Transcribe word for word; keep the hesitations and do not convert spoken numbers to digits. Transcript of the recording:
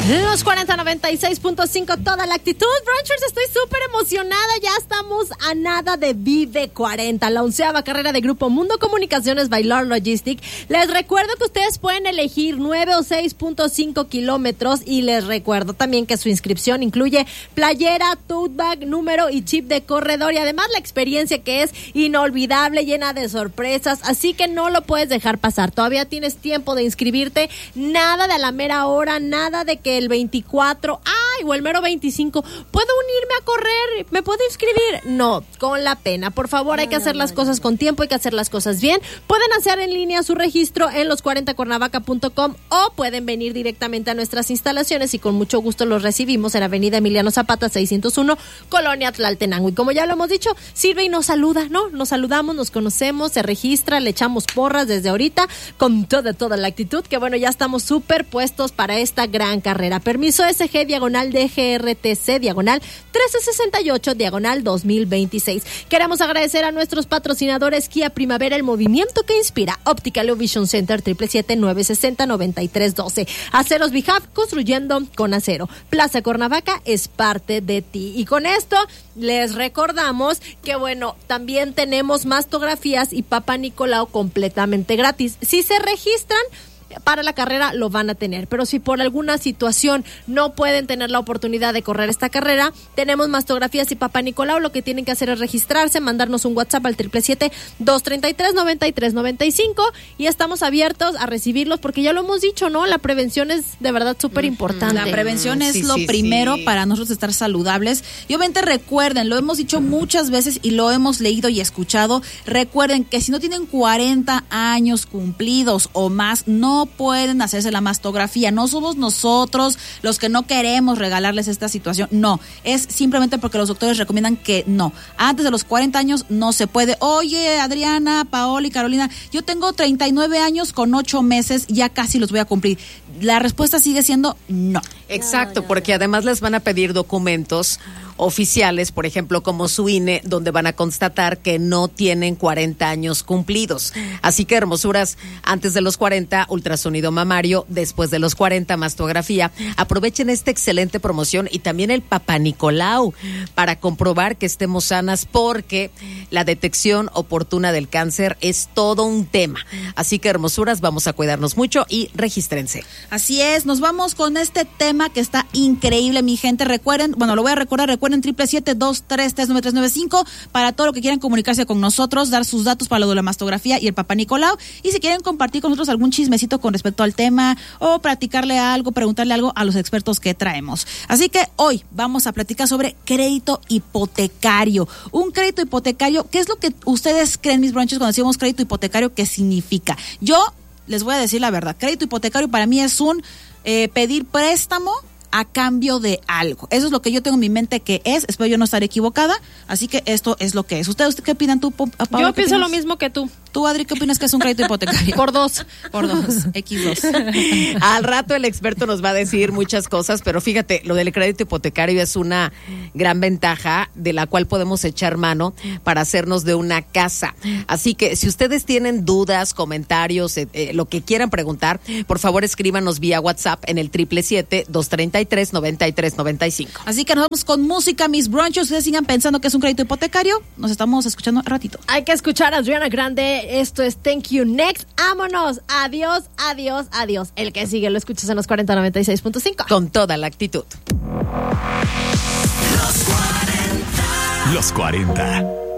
Los cuarenta noventa y seis punto cinco, toda la actitud. Branchers, estoy súper emocionada. Ya estamos a nada de Vive cuarenta, la onceava carrera de Grupo Mundo Comunicaciones Bailar Logistic. Les recuerdo que ustedes pueden elegir nueve o seis punto cinco kilómetros y les recuerdo también que su inscripción incluye playera, tote bag, número y chip de corredor y además la experiencia que es inolvidable, llena de sorpresas. Así que no lo puedes dejar pasar. Todavía tienes tiempo de inscribirte. Nada de a la mera hora, nada de que el veinticuatro, ay, o el mero veinticinco, ¿puedo unirme a correr? ¿Me puedo inscribir? No, con la pena. Por favor, no, hay que hacer no, las no, cosas no. con tiempo, hay que hacer las cosas bien. Pueden hacer en línea su registro en los cuarenta cuernavaca punto com o pueden venir directamente a nuestras instalaciones y con mucho gusto los recibimos en Avenida Emiliano Zapata seiscientos uno, Colonia Tlaltenango. Y como ya lo hemos dicho, sirve y nos saluda, ¿no? Nos saludamos, nos conocemos, se registra, le echamos porras desde ahorita con toda, toda la actitud, que bueno, ya estamos súper puestos para esta gran carrera. Permiso S G diagonal D G R T C diagonal trece sesenta y ocho diagonal dos mil veintiséis. Queremos agradecer a nuestros patrocinadores Kia Primavera, el movimiento que inspira, Óptica Leo Vision Center, siete siete siete, nueve seis cero, nueve tres uno dos, Aceros Bijab, construyendo con acero, Plaza Cuernavaca es parte de ti. Y con esto les recordamos que bueno, también tenemos mastografías y Papá Nicolau completamente gratis. Si se registran para la carrera lo van a tener, pero si por alguna situación no pueden tener la oportunidad de correr esta carrera, tenemos mastografías y Papá Nicolau. Lo que tienen que hacer es registrarse, mandarnos un WhatsApp al siete siete siete, dos tres tres, nueve tres nueve cinco y estamos abiertos a recibirlos porque ya lo hemos dicho, ¿no? La prevención es de verdad súper importante. La prevención es sí, lo sí, primero sí. para nosotros estar saludables. Y obviamente recuerden, lo hemos dicho muchas veces y lo hemos leído y escuchado, recuerden que si no tienen cuarenta años cumplidos o más, no pueden hacerse la mastografía. No somos nosotros los que no queremos regalarles esta situación, no, es simplemente porque los doctores recomiendan que no, antes de los cuarenta años no se puede. Oye, Adriana, Paola y Carolina, yo tengo treinta y nueve años con ocho meses, ya casi los voy a cumplir. La respuesta sigue siendo no. Exacto, porque además les van a pedir documentos oficiales, por ejemplo, como su I N E, donde van a constatar que no tienen cuarenta años cumplidos. Así que, hermosuras, antes de los cuarenta, ultrasonido mamario, después de los cuarenta, mastografía. Aprovechen esta excelente promoción y también el Papá Nicolau para comprobar que estemos sanas, porque la detección oportuna del cáncer es todo un tema. Así que, hermosuras, vamos a cuidarnos mucho y regístrense. Así es, nos vamos con este tema que está increíble, mi gente. Recuerden, bueno, lo voy a recordar, recuerden siete siete siete, dos tres tres, nueve tres nueve cinco para todo lo que quieran comunicarse con nosotros, dar sus datos para lo de la mastografía y el Papá Nicolau. Y si quieren compartir con nosotros algún chismecito con respecto al tema o platicarle algo, preguntarle algo a los expertos que traemos. Así que hoy vamos a platicar sobre crédito hipotecario. Un crédito hipotecario, ¿qué es lo que ustedes creen, mis branches, cuando decimos crédito hipotecario? ¿Qué significa? Yo les voy a decir la verdad. Crédito hipotecario para mí es un eh, pedir préstamo a cambio de algo. Eso es lo que yo tengo en mi mente que es. Espero yo no estar equivocada. Así que esto es lo que es. ¿Ustedes qué opinan tú, Paola? Yo pienso lo mismo que tú. Tú, Adri, ¿qué opinas que es un crédito hipotecario? Por dos. Por dos. equis dos. Al rato el experto nos va a decir muchas cosas, pero fíjate, lo del crédito hipotecario es una gran ventaja de la cual podemos echar mano para hacernos de una casa. Así que si ustedes tienen dudas, comentarios, eh, eh, lo que quieran preguntar, por favor escríbanos vía WhatsApp en el siete siete siete, dos tres tres, nueve tres nueve cinco. Así que nos vamos con música, mis brunchos. Ustedes sigan pensando que es un crédito hipotecario. Nos estamos escuchando un ratito. Hay que escuchar a Adriana Grande. Esto es Thank You Next. Vámonos. Adiós, adiós, adiós. El que sigue lo escuchas en los cuarenta noventa y seis punto cinco. Con toda la actitud. Los cuarenta. Los cuarenta.